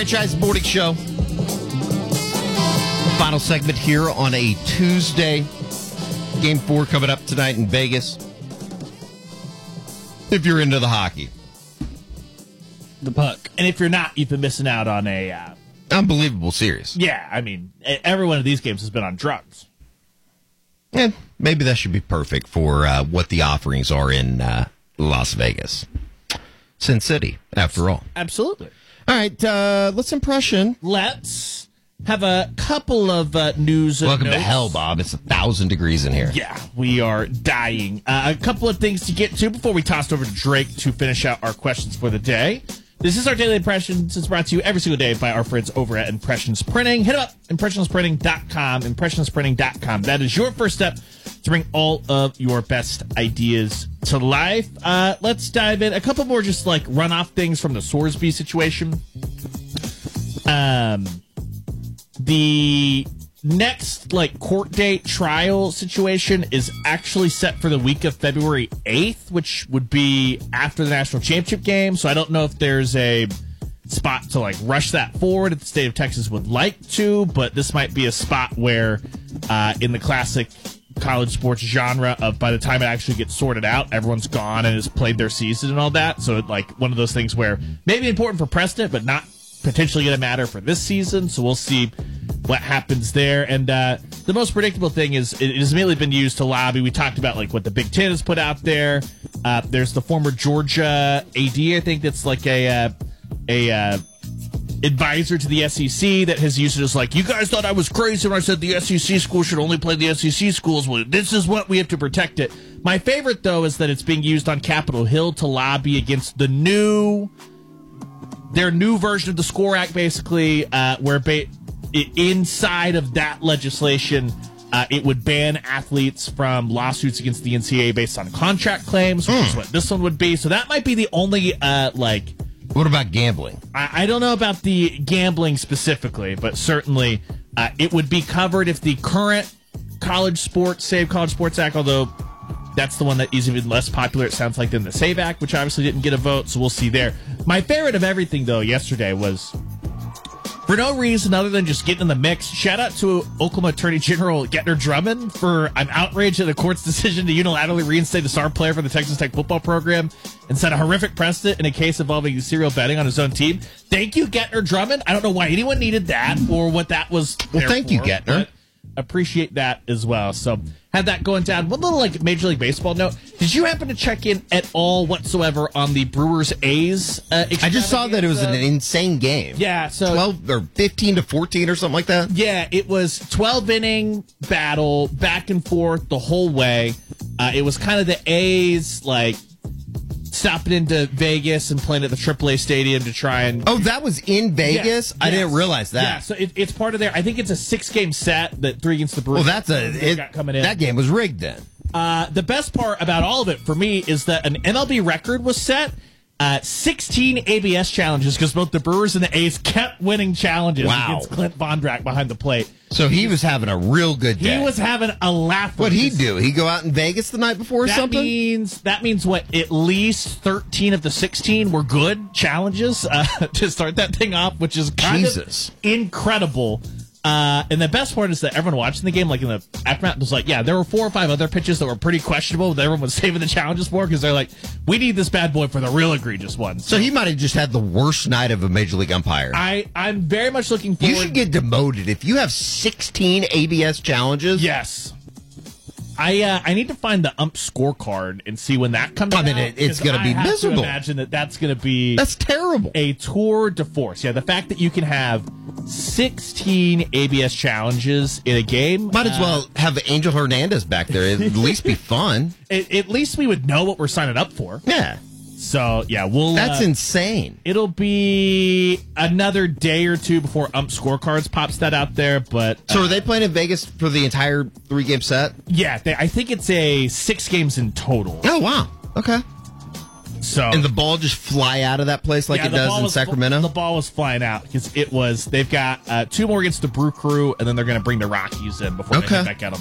Franchise Morning Show. Final segment here on a Tuesday. Game 4 coming up tonight in Vegas. If you're into the hockey. The puck. And if you're not, you've been missing out on a... unbelievable series. Yeah, I mean, every one of these games has been on drugs. And maybe that should be perfect for what the offerings are in Las Vegas. Sin City, after all. Absolutely. All right, let's impression. Let's have a couple of news. Welcome notes. to hell, Bob. It's 1,000 degrees in here. Yeah, we are dying. A couple of things to get to before we toss over to Drake to finish out our questions for the day. This is our Daily Impressions. It's brought to you every single day by our friends over at Impressions Printing. Hit them up, impressionsprinting.com, impressionsprinting.com. That is your first step to bring all of your best ideas to life. Let's dive in. A couple more just like runoff things from the Sorsby situation. The next like court date trial situation is actually set for the week of February 8th, which would be after the national championship game. So I don't know if there's a spot to like rush that forward if the state of Texas would like to, but this might be a spot where in the classic college sports genre of by the time it actually gets sorted out, everyone's gone and has played their season and all that. So like one of those things where maybe important for precedent, but not potentially going to matter for this season. So we'll see what happens there. And the most predictable thing is it has immediately been used to lobby. We talked about like what the Big Ten has put out there. There's the former Georgia AD, I think that's like a advisor to the SEC that has used it as like, you guys thought I was crazy when I said the SEC schools should only play the SEC schools. Well, this is what we have to protect it. My favorite, though, is that it's being used on Capitol Hill to lobby against their new version of the SCORE Act, basically, where inside of that legislation, it would ban athletes from lawsuits against the NCAA based on contract claims, which is what this one would be. So that might be the only, What about gambling? I don't know about the gambling specifically, but certainly it would be covered if the current Save College Sports Act, although that's the one that is even less popular, it sounds like, than the SAVE Act, which obviously didn't get a vote, so we'll see there. My favorite of everything, though, yesterday was, for no reason other than just getting in the mix, shout out to Oklahoma Attorney General Gettner Drummond for, I'm outraged at the court's decision to unilaterally reinstate a star player for the Texas Tech football program and set a horrific precedent in a case involving serial betting on his own team. Thank you, Gettner Drummond. I don't know why anyone needed that or what that was. Well, thank you, Gettner. Appreciate that as well. So had that going down. One little like Major League Baseball note. Did you happen to check in at all whatsoever on the Brewers A's? I just saw that it was an insane game. Yeah, so 12 or 15-14 or something like that. Yeah, it was 12-inning battle, back and forth the whole way. It was kind of the A's like stopping into Vegas and playing at the AAA stadium to try and... Oh, that was in Vegas? Yes, I didn't realize that. Yeah, so it's part of their... I think it's a 6-game set that 3 against the Brewers. Well, got coming in. That game was rigged then. The best part about all of it for me is that an MLB record was set. 16 ABS challenges because both the Brewers and the A's kept winning challenges against Clint Vondrack behind the plate. So he was having a real good day. He was having a laugh. What'd he do? He go out in Vegas the night before or something? That means what? At least 13 of the 16 were good challenges to start that thing off, which is kind of incredible. And the best part is that everyone watching the game, like in the aftermath, was like, yeah, there were 4 or 5 other pitches that were pretty questionable that everyone was saving the challenges for because they're like, we need this bad boy for the real egregious ones. So he might have just had the worst night of a Major League umpire. I'm very much looking forward. You should get demoted if you have 16 ABS challenges. Yes. I need to find the ump scorecard and see when that comes out. I mean, it's going to be miserable. I imagine that's going to be... That's terrible. A tour de force. Yeah, the fact that you can have 16 ABS challenges in a game. Might as well have Angel Hernandez back there. It'd at least be fun. At least we would know what we're signing up for. Yeah. So, yeah, That's insane. It'll be another day or two before ump scorecards pops that out there, but... So are they playing in Vegas for the entire 3-game set? Yeah, I think it's 6 games in total. Oh, wow. Okay. So, and the ball just fly out of that place like it does in Sacramento? The ball was flying out because they've got 2 more against the Brew Crew, and then they're going to bring the Rockies in before they head back out on